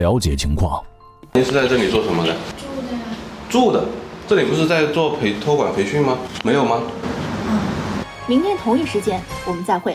了解情况。 您是在这里做什么的？ 住的呀。 住的？这里不是在做托管培训吗？没有吗？ 明天同一时间我们再会。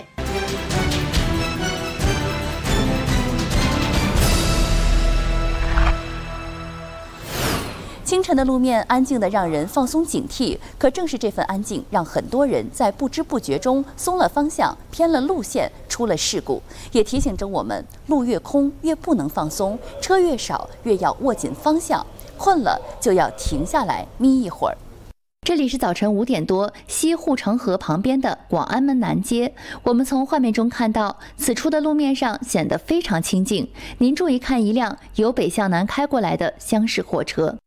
清晨的路面安静得让人放松警惕，可正是这份安静，让很多人在不知不觉中松了方向，偏了路线，出了事故，也提醒着我们：路越空越不能放松，车越少越要握紧方向，困了就要停下来眯一会儿。这里是早晨5点多，西护城河旁边的广安门南街。我们从画面中看到，此处的路面上显得非常清静。您注意看，一辆由北向南开过来的厢式货车。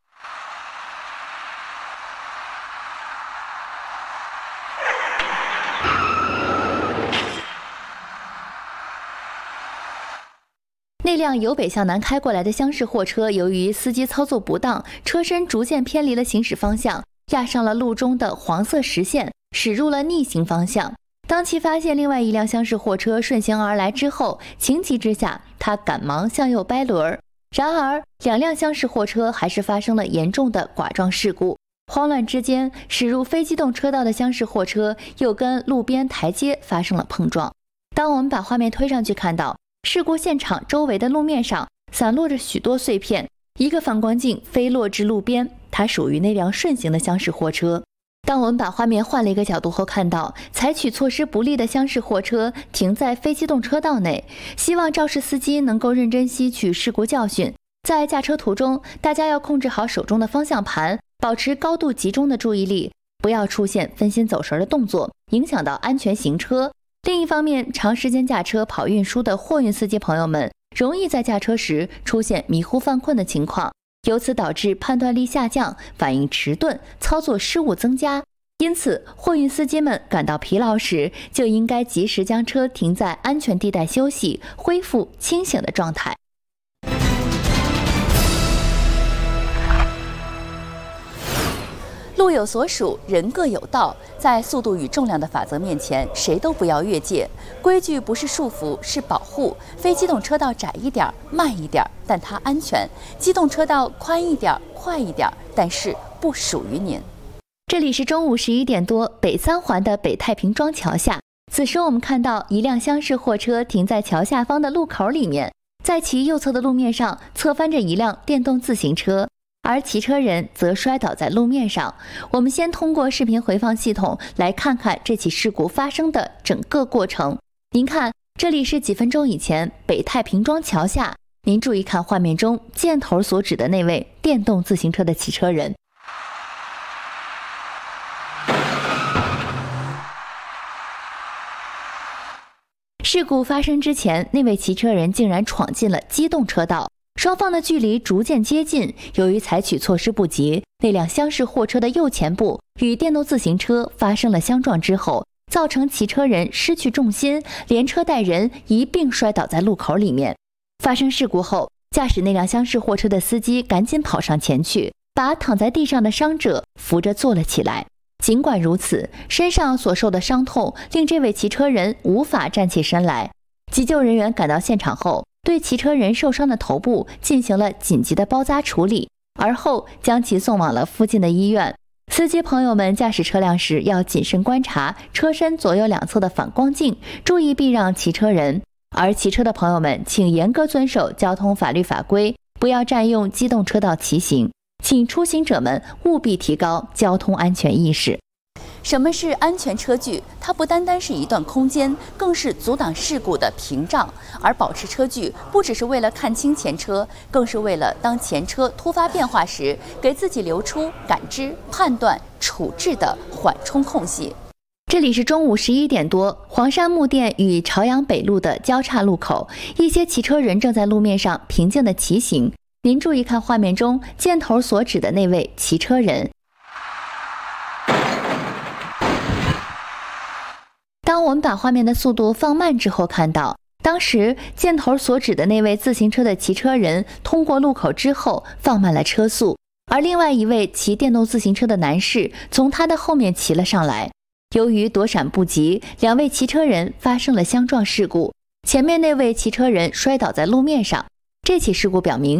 那辆由北向南开过来的厢式货车，由于司机操作不当，车身逐渐偏离了行驶方向，压上了路中的黄色实线，驶入了逆行方向。当其发现另外一辆厢式货车顺行而来之后，情急之下，他赶忙向右掰轮。然而，两辆厢式货车还是发生了严重的剐撞事故。慌乱之间，驶入非机动车道的厢式货车又跟路边台阶发生了碰撞。当我们把画面推上去，看到事故现场周围的路面上散落着许多碎片，一个反光镜飞落至路边，它属于那辆顺行的厢式货车。当我们把画面换了一个角度后，看到采取措施不力的厢式货车停在非机动车道内，希望肇事司机能够认真吸取事故教训。在驾车途中，大家要控制好手中的方向盘，保持高度集中的注意力，不要出现分心走神的动作，影响到安全行车。另一方面，长时间驾车跑运输的货运司机朋友们容易在驾车时出现迷糊犯困的情况，由此导致判断力下降、反应迟钝、操作失误增加。因此，货运司机们感到疲劳时，就应该及时将车停在安全地带休息，恢复清醒的状态。路有所属，人各有道。在速度与重量的法则面前，谁都不要越界。规矩不是束缚，是保护。非机动车道窄一点、慢一点，但它安全；机动车道宽一点、快一点，但是不属于您。这里是中午11点多，北三环的北太平庄桥下。此时我们看到一辆厢式货车停在桥下方的路口里面，在其右侧的路面上侧翻着一辆电动自行车，而骑车人则摔倒在路面上。我们先通过视频回放系统来看看这起事故发生的整个过程。您看，这里是几分钟以前北太平庄桥下，您注意看画面中箭头所指的那位电动自行车的骑车人。事故发生之前，那位骑车人竟然闯进了机动车道，双方的距离逐渐接近。由于采取措施不及，那辆厢式货车的右前部与电动自行车发生了相撞之后，造成骑车人失去重心，连车带人一并摔倒在路口里面。发生事故后，驾驶那辆厢式货车的司机赶紧跑上前去，把躺在地上的伤者扶着坐了起来。尽管如此，身上所受的伤痛令这位骑车人无法站起身来。急救人员赶到现场后，对骑车人受伤的头部进行了紧急的包扎处理，而后将其送往了附近的医院。司机朋友们驾驶车辆时要谨慎观察车身左右两侧的反光镜，注意避让骑车人。而骑车的朋友们请严格遵守交通法律法规，不要占用机动车道骑行。请出行者们务必提高交通安全意识。什么是安全车距？它不单单是一段空间，更是阻挡事故的屏障。而保持车距，不只是为了看清前车，更是为了当前车突发变化时，给自己留出感知、判断、处置的缓冲空隙。这里是中午11点多，黄山木店与朝阳北路的交叉路口，一些骑车人正在路面上平静地骑行。您注意看画面中箭头所指的那位骑车人。当我们把画面的速度放慢之后，看到当时箭头所指的那位自行车的骑车人通过路口之后放慢了车速，而另外一位骑电动自行车的男士从他的后面骑了上来。由于躲闪不及，两位骑车人发生了相撞事故，前面那位骑车人摔倒在路面上。 这起事故表明，